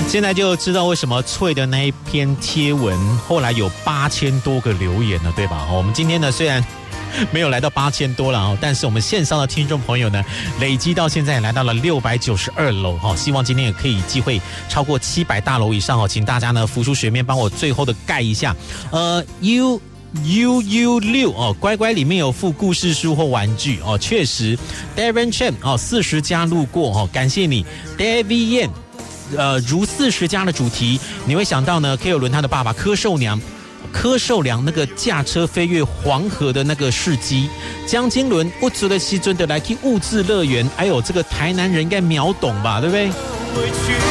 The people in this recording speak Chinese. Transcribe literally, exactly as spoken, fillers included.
现在就知道为什么翠的那一篇贴文后来有八千多个留言了，对吧？我们今天呢虽然没有来到八千多了，但是我们线上的听众朋友呢，累积到现在来到了六百九十二楼，希望今天也可以机会超过七百大楼以上，请大家呢浮出水面，帮我最后的盖一下。呃 ，U U U 六哦，乖乖里面有附故事书或玩具哦，确实。Darren Chen 哦，四十加路过哦，感谢你 ，David Yan。呃，如四十家的主题，你会想到呢？ K 有伦他的爸爸柯受良，柯受良那个驾车飞越黄河的那个事迹，江金伦不足的西尊的来去物质乐园，还有这个台南人应该秒懂吧，对不对？